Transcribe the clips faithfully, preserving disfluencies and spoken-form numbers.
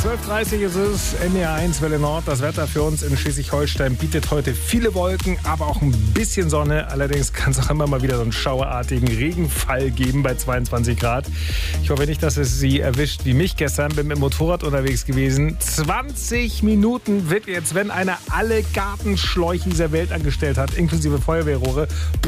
zwölf Uhr dreißig ist es, N D R eins Welle Nord. Das Wetter für uns in Schleswig-Holstein bietet heute viele Wolken, aber auch ein bisschen Sonne. Allerdings kann es auch immer mal wieder so einen schauerartigen Regenfall geben bei zweiundzwanzig Grad. Ich hoffe nicht, dass es Sie erwischt wie mich gestern. Bin mit dem Motorrad unterwegs gewesen. zwanzig Minuten wird jetzt, wenn einer alle Gartenschläuche dieser Welt angestellt hat, inklusive Feuerwehrrohre.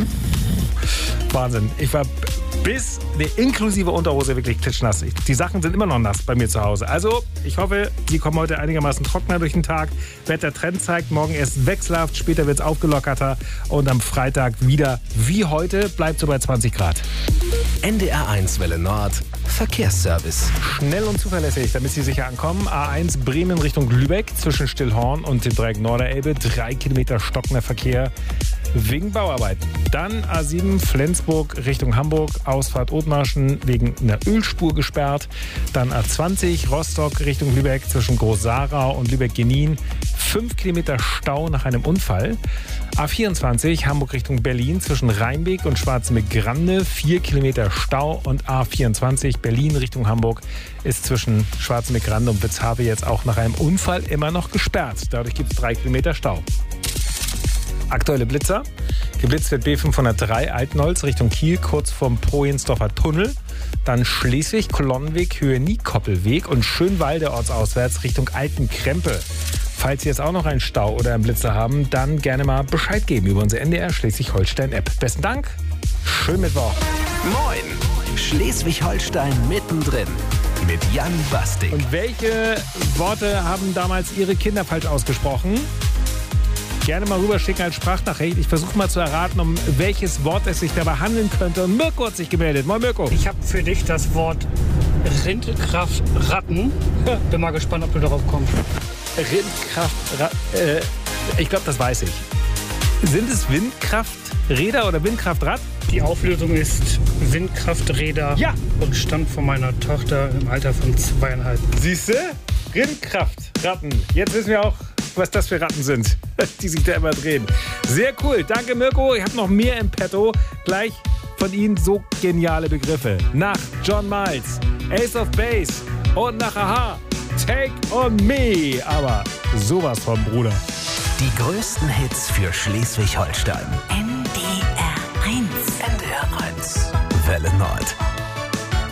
Wahnsinn. Ich war bis, ne, inklusive Unterhose wirklich klitschnass. Ich, die Sachen sind immer noch nass bei mir zu Hause. Also, ich hoffe, Sie kommen heute einigermaßen trockener durch den Tag. Wettertrend zeigt, morgen erst wechselhaft, später wird es aufgelockerter und am Freitag wieder wie heute bleibt so bei zwanzig Grad. N D R eins Welle Nord, Verkehrsservice. Schnell und zuverlässig, damit Sie sicher ankommen. A eins Bremen Richtung Lübeck zwischen Stillhorn und dem Dreieck Norderelbe. Drei Kilometer stockender Verkehr wegen Bauarbeiten. Dann A sieben Flensburg Richtung Hamburg, Ausfahrt Othmarschen wegen einer Ölspur gesperrt. Dann A zwanzig Rostock Richtung Lübeck zwischen Groß-Sarau und Lübeck-Genin. Fünf Kilometer Stau nach einem Unfall. A vierundzwanzig Hamburg Richtung Berlin zwischen Rheinbeek und Schwarzenbeck-Grande. Vier Kilometer Stau. Und A vierundzwanzig Berlin Richtung Hamburg ist zwischen Schwarzenbeck-Grande und Witzhabe jetzt auch nach einem Unfall immer noch gesperrt. Dadurch gibt es drei Kilometer Stau. Aktuelle Blitzer. Geblitzt wird B fünfhundertdrei Altenholz Richtung Kiel, kurz vorm Projensdorfer Tunnel. Dann Schleswig, Kolonnenweg, Höhe Niekoppelweg und Schönwalde ortsauswärts Richtung Altenkrempe. Falls Sie jetzt auch noch einen Stau oder einen Blitzer haben, dann gerne mal Bescheid geben über unsere N D R Schleswig-Holstein-App. Besten Dank, schönen Mittwoch. Moin, Schleswig-Holstein mittendrin mit Jan Bastik. Und welche Worte haben damals Ihre Kinder falsch ausgesprochen? Gerne mal rüberschicken als Sprachnachricht. Ich versuche mal zu erraten, um welches Wort es sich dabei handeln könnte. Und Mirko hat sich gemeldet. Moin Mirko. Ich habe für dich das Wort Windkraftratten. Bin mal gespannt, ob du darauf kommst. Windkraftrad. Äh, ich glaube, das weiß ich. Sind es Windkrafträder oder Windkraftrad? Die Auflösung ist Windkrafträder. Ja. Und stammt von meiner Tochter im Alter von zweieinhalb. Siehst du? Windkraftratten. Jetzt wissen wir auch, was das für Ratten sind, die sich da immer drehen. Sehr cool. Danke, Mirko. Ich habe noch mehr im Petto. Gleich von Ihnen so geniale Begriffe. Nach John Miles, Ace of Base und nach Aha, Take on Me. Aber sowas von Bruder. Die größten Hits für Schleswig-Holstein. N D R eins. N D R eins Welle Nord.